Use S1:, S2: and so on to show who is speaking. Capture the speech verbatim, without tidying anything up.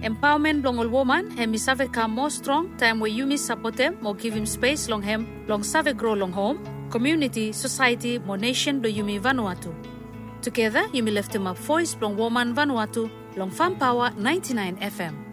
S1: Empowerment long all woman, hem is save come more strong, time where you miss support them, more give him space long hem, long save grow long home, community, society, more nation do you me Vanuatu. Together, you may lift him up voice long woman Vanuatu, long Farm Power ninety-nine F M.